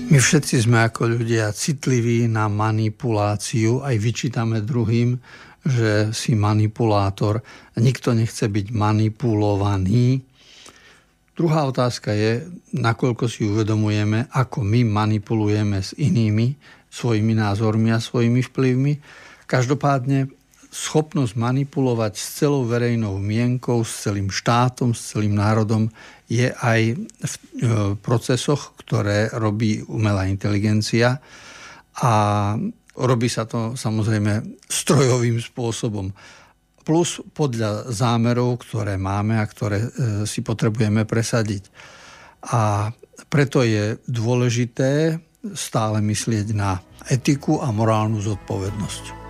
My všetci sme ako ľudia citliví na manipuláciu, aj vyčítame druhým, že si manipulátor. Nikto nechce byť manipulovaný. Druhá otázka je, nakoľko si uvedomujeme, ako my manipulujeme s inými svojimi názormi a svojimi vplyvmi. Každopádne schopnosť manipulovať s celou verejnou mienkou, s celým štátom, s celým národom je aj v procesoch, ktoré robí umelá inteligencia, a robí sa to samozrejme strojovým spôsobom. Plus podľa zámerov, ktoré máme a ktoré si potrebujeme presadiť. A preto je dôležité stále myslieť na etiku a morálnu zodpovednosť.